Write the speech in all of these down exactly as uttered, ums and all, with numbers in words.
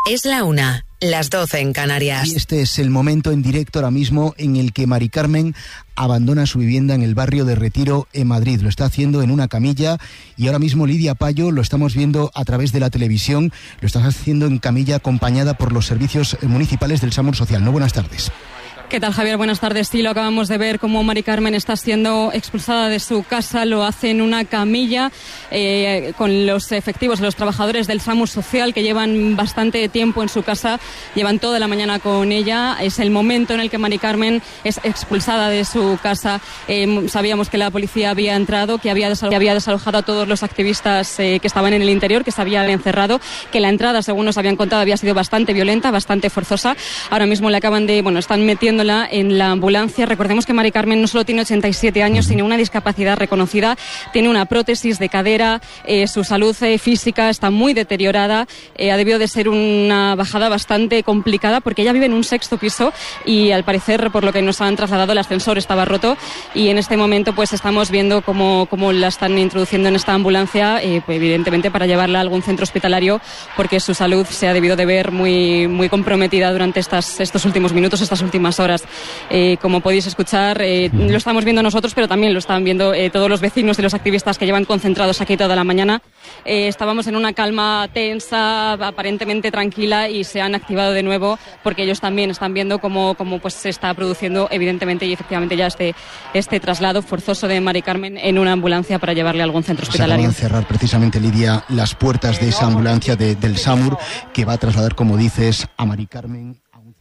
Es la una, las doce en Canarias. Y este es el momento en directo ahora mismo en el que Mari Carmen abandona su vivienda en el barrio de Retiro, en Madrid. Lo está haciendo en una camilla y ahora mismo Lidia Payo lo estamos viendo a través de la televisión. Lo está haciendo en camilla acompañada por los servicios municipales del SAMUR Social. No, buenas tardes. ¿Qué tal, Javier? Buenas tardes. Sí, lo acabamos de ver cómo Mari Carmen está siendo expulsada de su casa. Lo hace en una camilla eh, con los efectivos, los trabajadores del SAMUR Social que llevan bastante tiempo en su casa, llevan toda la mañana con ella. Es el momento en el que Mari Carmen es expulsada de su casa. Eh, sabíamos que la policía había entrado, que había, desalo- que había desalojado a todos los activistas eh, que estaban en el interior, que se habían encerrado, que la entrada, según nos habían contado, había sido bastante violenta, bastante forzosa. Ahora mismo le acaban de, bueno, están metiendo en la ambulancia. Recordemos que Mari Carmen no solo tiene ochenta y siete años, sino una discapacidad reconocida, tiene una prótesis de cadera, eh, su salud eh, física está muy deteriorada, eh, ha debido de ser una bajada bastante complicada porque ella vive en un sexto piso y al parecer, por lo que nos han trasladado, el ascensor estaba roto y en este momento pues estamos viendo cómo, cómo la están introduciendo en esta ambulancia, eh, pues, evidentemente para llevarla a algún centro hospitalario porque su salud se ha debido de ver muy, muy comprometida durante estas, estos últimos minutos, estas últimas horas. Eh, como podéis escuchar, eh, lo estamos viendo nosotros, pero también lo están viendo eh, todos los vecinos y los activistas que llevan concentrados aquí toda la mañana. Eh, estábamos en una calma tensa, aparentemente tranquila, y se han activado de nuevo porque ellos también están viendo cómo, cómo pues, se está produciendo evidentemente y efectivamente ya este, este traslado forzoso de Mari Carmen en una ambulancia para llevarle a algún centro hospitalario. Se acaban de cerrar precisamente, Lidia, las puertas de esa ambulancia de, del SAMUR que va a trasladar, como dices, a Mari Carmen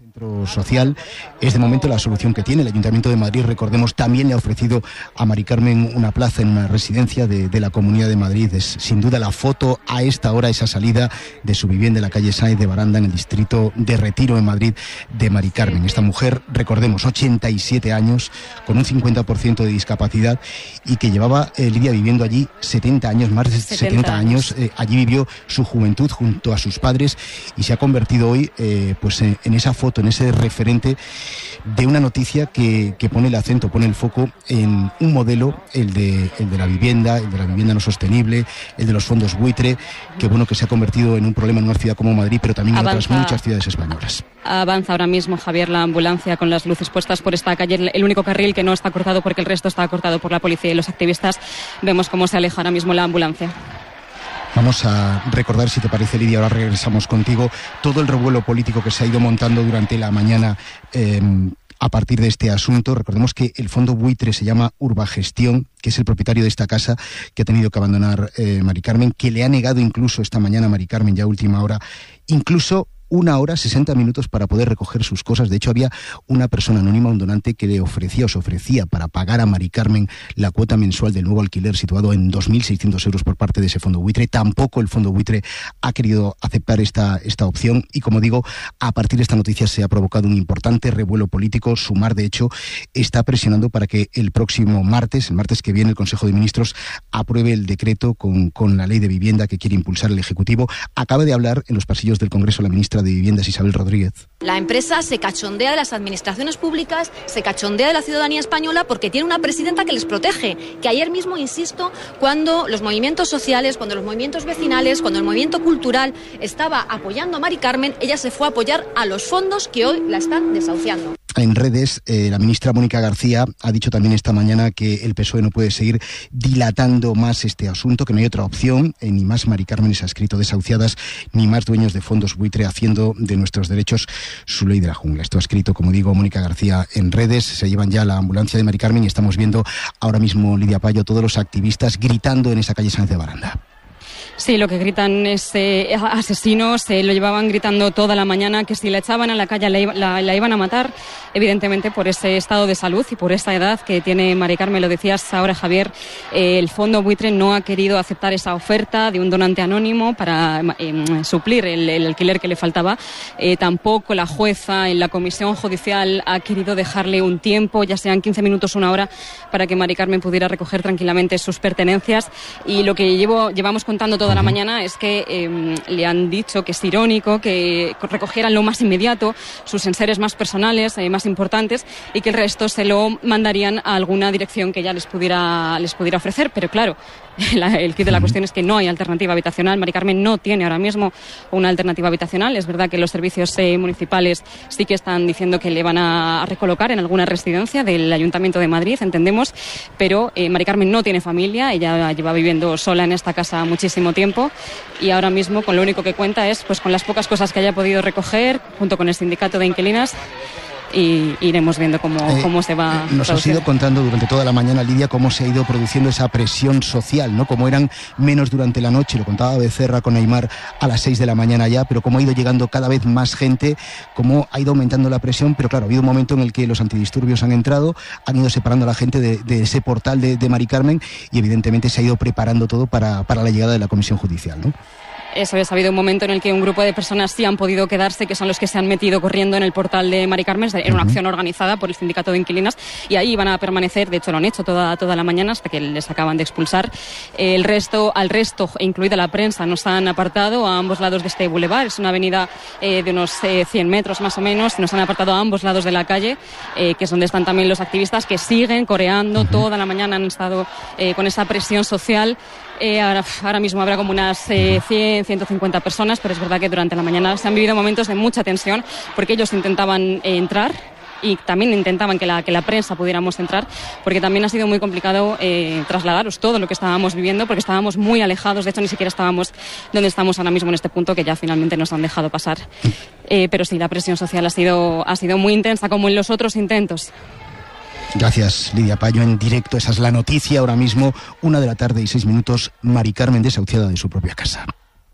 social. Es de momento la solución que tiene el Ayuntamiento de Madrid. Recordemos, también le ha ofrecido a Mari Carmen una plaza en una residencia de, de la Comunidad de Madrid. Es sin duda la foto a esta hora, esa salida de su vivienda en la calle Sáenz de Baranda, en el distrito de Retiro, en Madrid, de Mari Carmen. Esta mujer, recordemos, ochenta y siete años, con un cincuenta por ciento de discapacidad y que llevaba, eh, Lidia, viviendo allí setenta años, más de setenta años. Eh, allí vivió su juventud junto a sus padres y se ha convertido hoy eh, pues en, en esa foto, en ese referente de una noticia que, que pone el acento, pone el foco en un modelo, el de, el de la vivienda, el de la vivienda no sostenible, el de los fondos buitre, que bueno, que se ha convertido en un problema en una ciudad como Madrid, pero también en Avanza, otras muchas ciudades españolas. Avanza ahora mismo, Javier, la ambulancia con las luces puestas por esta calle, el único carril que no está cortado porque el resto está cortado por la policía y los activistas. Vemos cómo se aleja ahora mismo la ambulancia. Vamos a recordar, si te parece, Lidia, ahora regresamos contigo, todo el revuelo político que se ha ido montando durante la mañana eh, a partir de este asunto. Recordemos que el fondo buitre se llama Urbagestión, que es el propietario de esta casa que ha tenido que abandonar eh, Mari Carmen, que le ha negado incluso esta mañana a Mari Carmen, ya a última hora, incluso una hora, sesenta minutos para poder recoger sus cosas. De hecho, había una persona anónima, un donante, que le ofrecía o se ofrecía para pagar a Mari Carmen la cuota mensual del nuevo alquiler situado en dos mil seiscientos euros por parte de ese fondo buitre. Tampoco el fondo buitre ha querido aceptar esta, esta opción y, como digo, a partir de esta noticia se ha provocado un importante revuelo político. Sumar, de hecho, está presionando para que el próximo martes, el martes que viene, el Consejo de Ministros apruebe el decreto con, con la ley de vivienda que quiere impulsar el Ejecutivo. Acaba de hablar en los pasillos del Congreso la ministra de Viviendas, Isabel Rodríguez. La empresa se cachondea de las administraciones públicas, se cachondea de la ciudadanía española porque tiene una presidenta que les protege, que ayer mismo, insisto, cuando los movimientos sociales, cuando los movimientos vecinales, cuando el movimiento cultural estaba apoyando a Mari Carmen, ella se fue a apoyar a los fondos que hoy la están desahuciando. En redes, eh, la ministra Mónica García ha dicho también esta mañana que el P S O E no puede seguir dilatando más este asunto, que no hay otra opción, eh, ni más Mari Carmen se ha escrito desahuciadas, ni más dueños de fondos buitre haciendo de nuestros derechos su ley de la jungla. Esto ha escrito, como digo, Mónica García en redes. Se llevan ya la ambulancia de Mari Carmen y estamos viendo ahora mismo, Lidia Payo, todos los activistas gritando en esa calle Sáenz de Baranda. Sí, lo que gritan es eh, asesinos, eh, lo llevaban gritando toda la mañana, que si la echaban a la calle la, la, la iban a matar, evidentemente por ese estado de salud y por esa edad que tiene Mari Carmen. Lo decías ahora, Javier, eh, el fondo buitre no ha querido aceptar esa oferta de un donante anónimo para eh, suplir el, el alquiler que le faltaba. Eh, tampoco la jueza en la comisión judicial ha querido dejarle un tiempo, ya sean quince minutos, una hora, para que Mari Carmen pudiera recoger tranquilamente sus pertenencias. Y lo que llevo, llevamos contando todo toda uh-huh. la mañana es que eh, le han dicho que es irónico que recogieran lo más inmediato, sus enseres más personales, eh, más importantes, y que el resto se lo mandarían a alguna dirección que ya les pudiera, les pudiera ofrecer. Pero claro, la, el kit de la cuestión es que no hay alternativa habitacional. Mari Carmen no tiene ahora mismo una alternativa habitacional. Es verdad que los servicios eh, municipales sí que están diciendo que le van a recolocar en alguna residencia del Ayuntamiento de Madrid, entendemos, pero eh, Mari Carmen no tiene familia, ella lleva viviendo sola en esta casa muchísimo tiempo y ahora mismo con lo único que cuenta es pues con las pocas cosas que haya podido recoger junto con el sindicato de inquilinas. Y iremos viendo cómo, eh, cómo se va. Nos has ido contando durante toda la mañana, Lidia, cómo se ha ido produciendo esa presión social, ¿no? Cómo eran menos durante la noche, lo contaba Becerra con Aymar a las seis de la mañana ya, pero cómo ha ido llegando cada vez más gente, cómo ha ido aumentando la presión, pero claro, ha habido un momento en el que los antidisturbios han entrado, han ido separando a la gente de, de ese portal de, de Mari Carmen y evidentemente se ha ido preparando todo para, para la llegada de la comisión judicial, ¿no? Eso es, ha habido un momento en el que un grupo de personas sí han podido quedarse, que son los que se han metido corriendo en el portal de Mari Carmen. Era una acción organizada por el sindicato de inquilinas y ahí van a permanecer, de hecho lo han hecho toda, toda la mañana hasta que les acaban de expulsar. El resto, al resto, incluida la prensa, nos han apartado a ambos lados de este bulevar. Es una avenida eh, de unos eh, cien metros más o menos. Nos han apartado a ambos lados de la calle, eh, que es donde están también los activistas que siguen coreando. Uh-huh. Toda la mañana han estado eh, con esa presión social. Eh, ahora, ahora mismo habrá como unas eh, cien, ciento cincuenta personas, pero es verdad que durante la mañana se han vivido momentos de mucha tensión porque ellos intentaban eh, entrar y también intentaban que la, que la prensa pudiéramos entrar, porque también ha sido muy complicado eh, trasladaros todo lo que estábamos viviendo, porque estábamos muy alejados, de hecho ni siquiera estábamos donde estamos ahora mismo en este punto, que ya finalmente nos han dejado pasar. Eh, pero sí, la presión social ha sido, ha sido muy intensa, como en los otros intentos. Gracias, Lidia Payo, en directo. Esa es la noticia ahora mismo, una de la tarde y seis minutos, Mari Carmen desahuciada de su propia casa.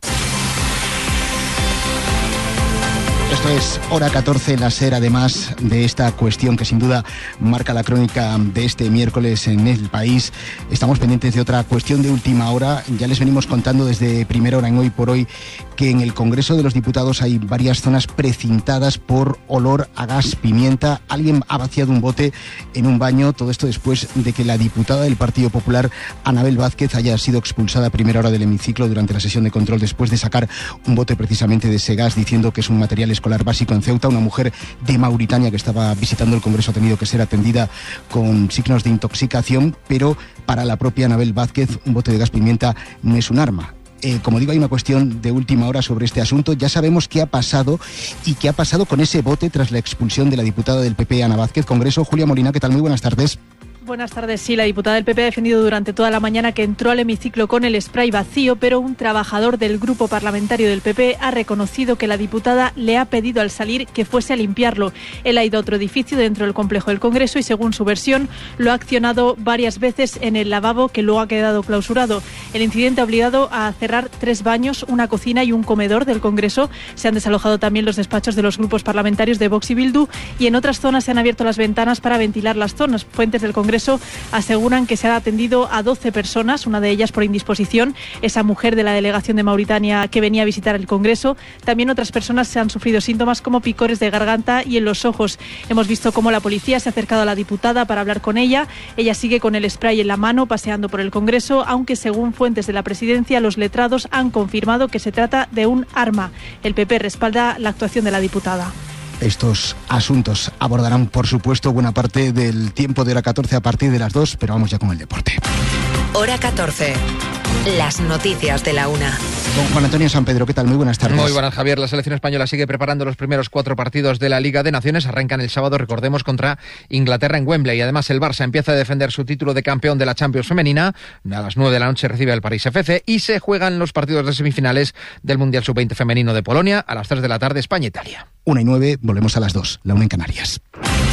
Esto es Hora catorce, la SER, además de esta cuestión que sin duda marca la crónica de este miércoles en El País. Estamos pendientes de otra cuestión de última hora. Ya les venimos contando desde primera hora en Hoy por Hoy que en el Congreso de los Diputados hay varias zonas precintadas por olor a gas pimienta. Alguien ha vaciado un bote en un baño. Todo esto después de que la diputada del Partido Popular, Anabel Vázquez, haya sido expulsada a primera hora del hemiciclo durante la sesión de control después de sacar un bote precisamente de ese gas, diciendo que es un material escolar básico en Ceuta. Una mujer de Mauritania que estaba visitando el Congreso ha tenido que ser atendida con signos de intoxicación, pero para la propia Anabel Vázquez un bote de gas pimienta no es un arma. Eh, como digo, hay una cuestión de última hora sobre este asunto. Ya sabemos qué ha pasado y qué ha pasado con ese bote tras la expulsión de la diputada del P P, Ana Vázquez. Congreso, Julia Molina, ¿qué tal? Muy buenas tardes. Buenas tardes. Sí, la diputada del P P ha defendido durante toda la mañana que entró al hemiciclo con el spray vacío, pero un trabajador del grupo parlamentario del P P ha reconocido que la diputada le ha pedido al salir que fuese a limpiarlo. Él ha ido a otro edificio dentro del complejo del Congreso y, según su versión, lo ha accionado varias veces en el lavabo, que luego ha quedado clausurado. El incidente ha obligado a cerrar tres baños, una cocina y un comedor del Congreso. Se han desalojado también los despachos de los grupos parlamentarios de Vox y Bildu y en otras zonas se han abierto las ventanas para ventilar las zonas. Fuentes del Congreso aseguran que se ha atendido a doce personas, una de ellas por indisposición, esa mujer de la delegación de Mauritania que venía a visitar el Congreso. También otras personas se han sufrido síntomas como picores de garganta y en los ojos. Hemos visto cómo la policía se ha acercado a la diputada para hablar con ella. Ella sigue con el spray en la mano paseando por el Congreso, aunque según fuentes de la presidencia, los letrados han confirmado que se trata de un arma. El P P respalda la actuación de la diputada. Estos asuntos abordarán, por supuesto, buena parte del tiempo de Hora catorce a partir de las dos, pero vamos ya con el deporte. Hora catorce. Las noticias de la una. Don Juan Antonio San Pedro, ¿qué tal? Muy buenas tardes. Muy buenas, Javier. La selección española sigue preparando los primeros cuatro partidos de la Liga de Naciones. Arrancan el sábado, recordemos, contra Inglaterra en Wembley. Y además el Barça empieza a defender su título de campeón de la Champions femenina. A las nueve de la noche recibe al París F C y se juegan los partidos de semifinales del Mundial sub veinte femenino de Polonia. A las tres de la tarde, España-Italia. Una y nueve, volvemos a las dos. La una en Canarias.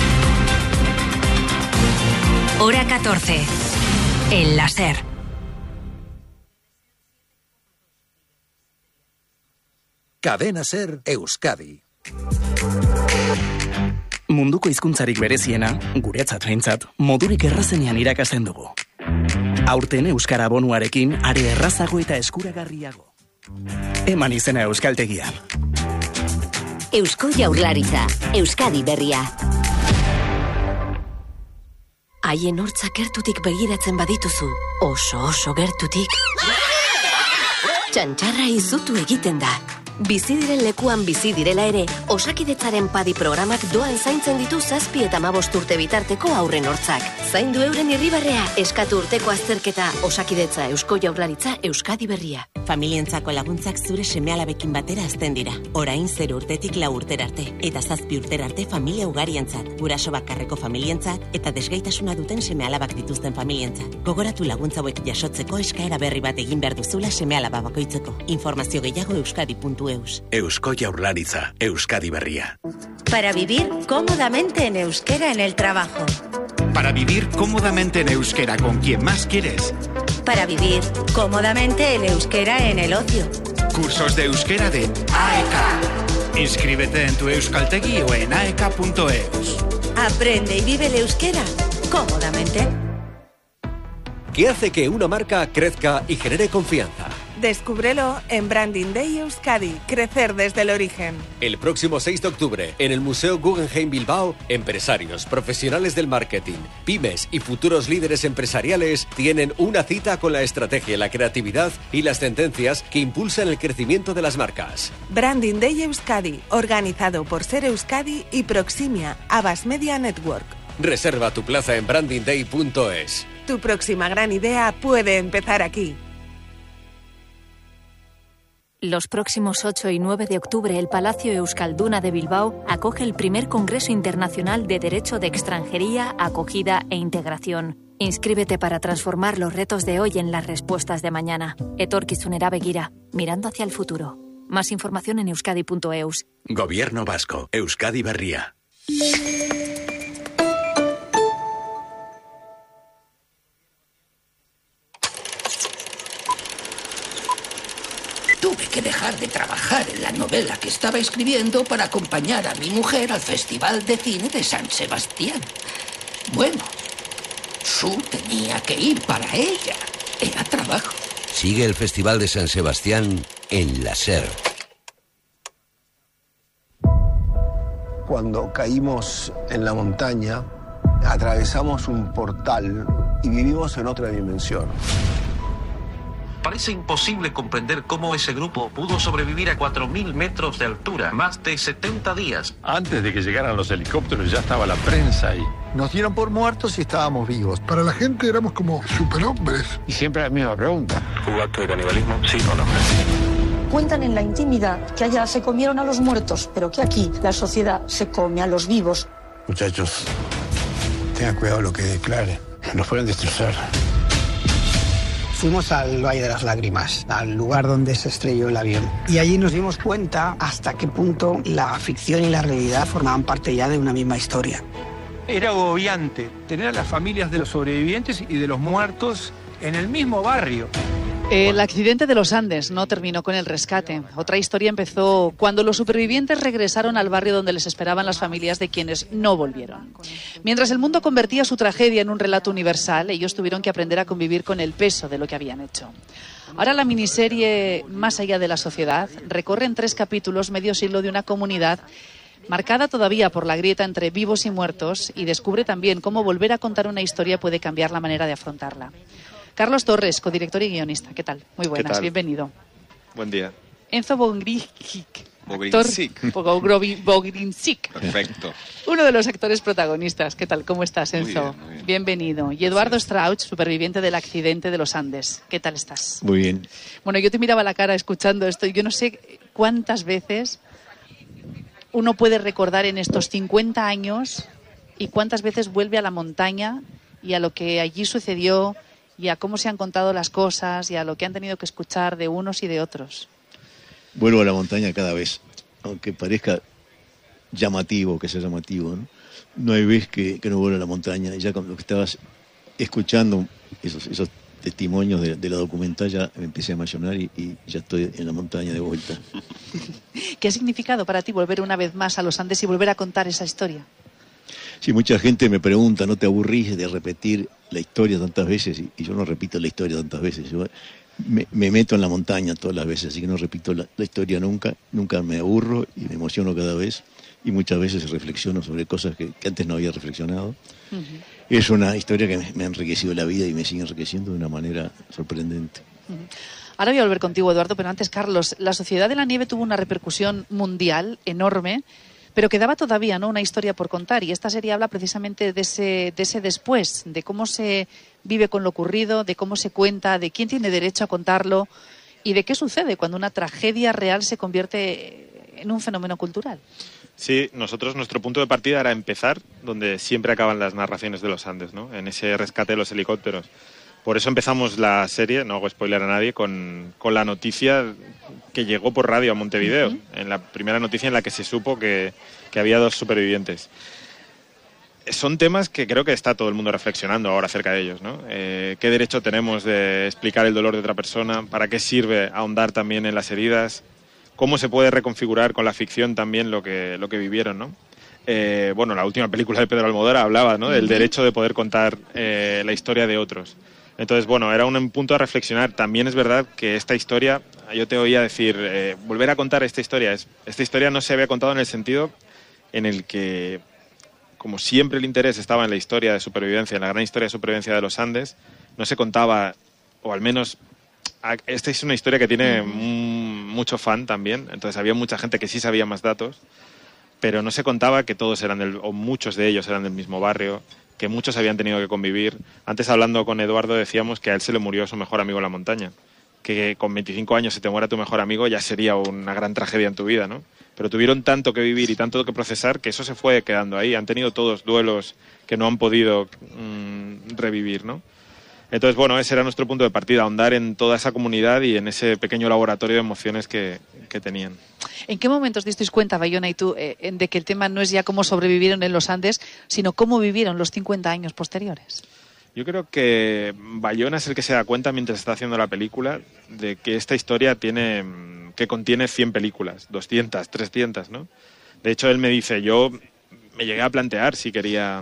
Hora catorce. En la SER. Cadena SER Euskadi. Munduko hizkuntzarik bereziena, guretzat behintzat, modurik errazenean irakasten dugu. Aurten euskara abonuarekin are errazago eta eskuragarriago. Eman izena euskaltegian. Eusko Jaurlaritza, Euskadi berria. Haien hortzak gertutik begiratzen badituzu, oso oso gertutik. Txantxarra izutu egiten da. Bizi diren lekuan bizi direla ere, Osakidetzaren padi programak doan zaintzen ditu zazpi eta hamabost urte bitarteko aurren hortzak. Zaindu euren irribarrea, eskatu urteko azterketa, Osakidetza, Eusko Jaurlaritza, Euskadi Berria. Familientzako laguntzak zure seme-alabekin batera azten dira. Orain zero urtetik lau urtera arte, eta zazpi urtera arte familia ugarientzat, guraso bakarreko familientzat, eta desgaitasuna duten seme-alabak dituzten familientzat. Gogoratu laguntza hauek jasotzeko eskaera berri bat egin behar duzula seme-alaba bakoitzeko. Informazio gehiago euskadi puntu eus. Eusko Jaurlaritza, Euskadi Berria. Para vivir cómodamente en euskera en el trabajo. Para vivir cómodamente en euskera con quien más quieres. Para vivir cómodamente en euskera en el ocio. Cursos de euskera de A E K. Inscríbete en tu euskaltegi o en aek punto eus. Aprende y vive el euskera cómodamente. ¿Qué hace que una marca crezca y genere confianza? Descúbrelo en Branding Day Euskadi, crecer desde el origen. El próximo seis de octubre, en el Museo Guggenheim Bilbao, empresarios, profesionales del marketing, pymes y futuros líderes empresariales tienen una cita con la estrategia, la creatividad y las tendencias que impulsan el crecimiento de las marcas. Branding Day Euskadi, organizado por Ser Euskadi y Proximia, Abbas Media Network. Reserva tu plaza en branding day punto es. Tu próxima gran idea puede empezar aquí. Los próximos ocho y nueve de octubre, el Palacio Euskalduna de Bilbao acoge el primer Congreso Internacional de Derecho de Extranjería, Acogida e Integración. Inscríbete para transformar los retos de hoy en las respuestas de mañana. Etorkizunera begira, mirando hacia el futuro. Más información en euskadi punto eus. Gobierno Vasco, Euskadi Berria. Tuve que dejar de trabajar en la novela que estaba escribiendo para acompañar a mi mujer al Festival de Cine de San Sebastián. Bueno, Su tenía que ir para ella. Era trabajo. Sigue el Festival de San Sebastián en la SER. Cuando caímos en la montaña, atravesamos un portal y vivimos en otra dimensión. Parece imposible comprender cómo ese grupo pudo sobrevivir a cuatro mil metros de altura, más de setenta días. Antes de que llegaran los helicópteros ya estaba la prensa ahí. Nos dieron por muertos y estábamos vivos. Para la gente éramos como superhombres. Y siempre la misma pregunta. ¿Hubo acto de canibalismo? Sí o no. Cuentan en la intimidad que allá se comieron a los muertos, pero que aquí la sociedad se come a los vivos. Muchachos, tengan cuidado lo que declaren. Nos pueden destrozar. Fuimos al Valle de las Lágrimas, al lugar donde se estrelló el avión. Y allí nos dimos cuenta hasta qué punto la ficción y la realidad formaban parte ya de una misma historia. Era agobiante tener a las familias de los sobrevivientes y de los muertos en el mismo barrio. El accidente de los Andes no terminó con el rescate. Otra historia empezó cuando los supervivientes regresaron al barrio donde les esperaban las familias de quienes no volvieron. Mientras el mundo convertía su tragedia en un relato universal, ellos tuvieron que aprender a convivir con el peso de lo que habían hecho. Ahora la miniserie Más allá de la sociedad recorre en tres capítulos medio siglo de una comunidad marcada todavía por la grieta entre vivos y muertos, y descubre también cómo volver a contar una historia puede cambiar la manera de afrontarla. Carlos Torres, codirector y guionista. ¿Qué tal? Muy buenas, bienvenido. Buen día. Enzo Bogrinčić, actor Bogrinčić. Perfecto. Uno de los actores protagonistas. ¿Qué tal? ¿Cómo estás, Enzo? Muy bien, muy bien. Bienvenido. Y Eduardo Strauch, superviviente del accidente de los Andes. ¿Qué tal estás? Muy bien. Bueno, yo te miraba la cara escuchando esto y yo no sé cuántas veces uno puede recordar en estos cincuenta años y cuántas veces vuelve a la montaña y a lo que allí sucedió y a cómo se han contado las cosas y a lo que han tenido que escuchar de unos y de otros. Vuelvo a la montaña cada vez, aunque parezca llamativo, que sea llamativo, ¿no? No hay vez que, que no vuelvo a la montaña. Y ya con lo que estabas escuchando, esos, esos testimonios de, de la documental, ya me empecé a emocionar y, y ya estoy en la montaña de vuelta. ¿Qué ha significado para ti volver una vez más a los Andes y volver a contar esa historia? Sí, mucha gente me pregunta, ¿no te aburrís de repetir la historia tantas veces? Y, y yo no repito la historia tantas veces. Yo me, me meto en la montaña todas las veces, así que no repito la, la historia nunca. Nunca me aburro y me emociono cada vez. Y muchas veces reflexiono sobre cosas que, que antes no había reflexionado. Uh-huh. Es una historia que me, me ha enriquecido la vida y me sigue enriqueciendo de una manera sorprendente. Uh-huh. Ahora voy a volver contigo, Eduardo, pero antes, Carlos, la Sociedad de la Nieve tuvo una repercusión mundial enorme, pero quedaba todavía, ¿no?, una historia por contar, y esta serie habla precisamente de ese, de ese después, de cómo se vive con lo ocurrido, de cómo se cuenta, de quién tiene derecho a contarlo y de qué sucede cuando una tragedia real se convierte en un fenómeno cultural. Sí, nosotros, nuestro punto de partida era empezar donde siempre acaban las narraciones de los Andes, ¿no?, en ese rescate de los helicópteros. Por eso empezamos la serie, no hago spoiler a nadie, con, con la noticia que llegó por radio a Montevideo, uh-huh. en la primera noticia en la que se supo que, que había dos supervivientes. Son temas que creo que está todo el mundo reflexionando ahora acerca de ellos, ¿no? Eh, ¿Qué derecho tenemos de explicar el dolor de otra persona? ¿Para qué sirve ahondar también en las heridas? ¿Cómo se puede reconfigurar con la ficción también lo que, lo que vivieron, ¿no? Eh, bueno, la última película de Pedro Almodóvar hablaba, ¿no?, del derecho de poder contar eh, la historia de otros. Entonces, bueno, era un punto a reflexionar. También es verdad que esta historia, yo te oía decir, eh, volver a contar esta historia. Es, esta historia no se había contado en el sentido en el que, como siempre el interés estaba en la historia de supervivencia, en la gran historia de supervivencia de los Andes, no se contaba, o al menos, esta es una historia que tiene mm, mucho fan también, entonces había mucha gente que sí sabía más datos, pero no se contaba que todos eran del, o muchos de ellos eran del mismo barrio, que muchos habían tenido que convivir. Antes, hablando con Eduardo, decíamos que a él se le murió su mejor amigo en la montaña, que con veinticinco años se te muera tu mejor amigo ya sería una gran tragedia en tu vida, ¿no? Pero tuvieron tanto que vivir y tanto que procesar que eso se fue quedando ahí. Han tenido todos duelos que no han podido mmm, revivir, ¿no? Entonces, bueno, ese era nuestro punto de partida, ahondar en toda esa comunidad y en ese pequeño laboratorio de emociones que, que tenían. ¿En qué momentos disteis cuenta, Bayona y tú, eh, de que el tema no es ya cómo sobrevivieron en los Andes, sino cómo vivieron los cincuenta años posteriores? Yo creo que Bayona es el que se da cuenta mientras está haciendo la película de que esta historia tiene, que contiene cien películas, doscientas, trescientas, ¿no? De hecho, él me dice, yo me llegué a plantear si quería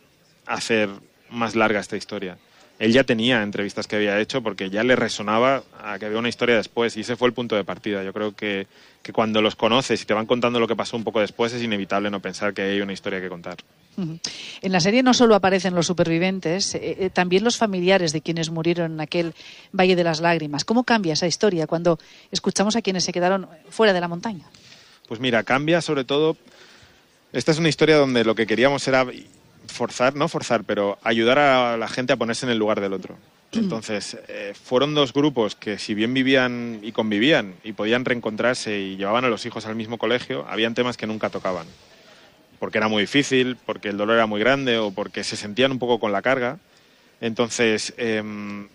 hacer más larga esta historia. Él ya tenía entrevistas que había hecho porque ya le resonaba a que había una historia después, y ese fue el punto de partida. Yo creo que, que cuando los conoces y te van contando lo que pasó un poco después, es inevitable no pensar que hay una historia que contar. Uh-huh. En la serie no solo aparecen los supervivientes, eh, eh, también los familiares de quienes murieron en aquel Valle de las Lágrimas. ¿Cómo cambia esa historia cuando escuchamos a quienes se quedaron fuera de la montaña? Pues mira, cambia sobre todo... Esta es una historia donde lo que queríamos era... forzar, no forzar, pero ayudar a la gente a ponerse en el lugar del otro. Entonces, eh, fueron dos grupos que, si bien vivían y convivían y podían reencontrarse y llevaban a los hijos al mismo colegio, habían temas que nunca tocaban. Porque era muy difícil, porque el dolor era muy grande o porque se sentían un poco con la carga. Entonces, eh,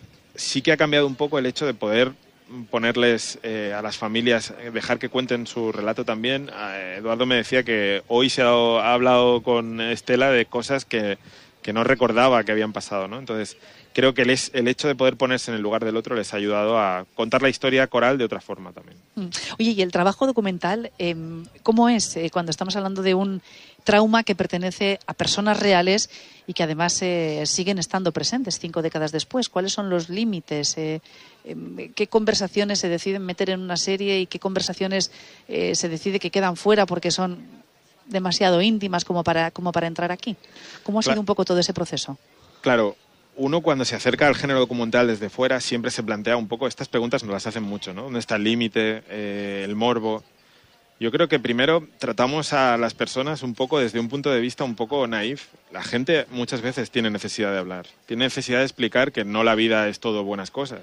sí que ha cambiado un poco el hecho de poder ponerles eh, a las familias, dejar que cuenten su relato también. Eh, Eduardo me decía que hoy se ha, ha hablado con Estela de cosas que, que no recordaba que habían pasado, ¿no? Entonces, creo que el, es, el hecho de poder ponerse en el lugar del otro les ha ayudado a contar la historia coral de otra forma también. Oye, y el trabajo documental, eh, ¿cómo es eh, cuando estamos hablando de un trauma que pertenece a personas reales y que además eh, siguen estando presentes cinco décadas después? ¿Cuáles son los límites? Eh, eh, ¿Qué conversaciones se deciden meter en una serie y qué conversaciones eh, se decide que quedan fuera porque son demasiado íntimas como para, como para entrar aquí? ¿Cómo ha sido claro. un poco todo ese proceso? Claro. Uno, cuando se acerca al género documental desde fuera, siempre se plantea un poco, estas preguntas nos las hacen mucho, ¿no? ¿Dónde está el límite, eh, el morbo? Yo creo que primero tratamos a las personas un poco desde un punto de vista un poco naif. La gente muchas veces tiene necesidad de hablar, tiene necesidad de explicar que no la vida es todo buenas cosas.